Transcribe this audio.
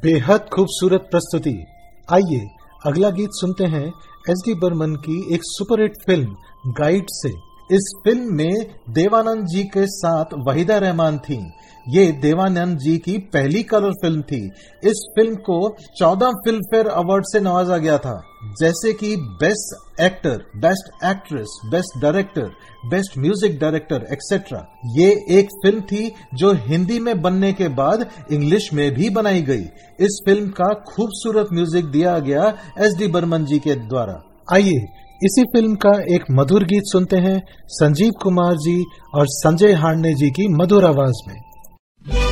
बेहद खूबसूरत प्रस्तुति। आइए अगला गीत सुनते हैं एस.डी. बर्मन की एक सुपरहिट फिल्म गाइड से। इस फिल्म में देवानंद जी के साथ वहीदा रहमान थी। ये देवानंद जी की पहली कलर फिल्म थी। इस फिल्म को 14 फिल्म फेयर अवार्ड से नवाजा गया था, जैसे कि best actor, best actress, best director, best music director etcetera. ये एक फिल्म थी जो हिंदी में बनने के बाद इंग्लिश में भी बनाई गई। इस फिल्म का खूबसूरत म्यूजिक दिया गया एस.डी. बर्मन जी के द्वारा। आइए इसी फिल्म का एक मधुर गीत सुनते हैं संजीव कुमार जी और संजय हांडे जी की मधुर आवाज में।